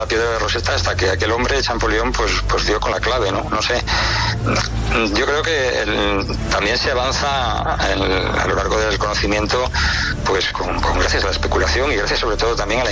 la piedra de Rosetta hasta que aquel hombre, Champollion, pues dio con la clave, ¿no? No sé. Yo creo que también se avanza a lo largo del conocimiento, pues con gracias a la especulación y gracias sobre todo también a la